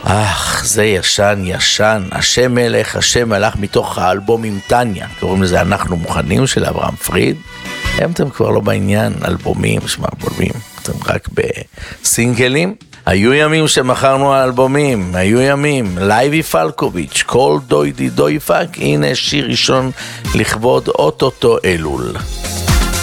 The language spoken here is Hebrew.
זה ישן, השם מלך, השם מלך, מתוך האלבום עם טניה, קוראים לזה אנחנו מוכנים, של אברהם פריד. אתם כבר לא בעניין אלבומים, אתם רק בסינגלים. היו ימים שמכרנו אלבומים, היו ימים, לייבי פלקוביץ', כל דוי די דוי פאק, הנה שיר ראשון לכבוד אוטוטו אלול.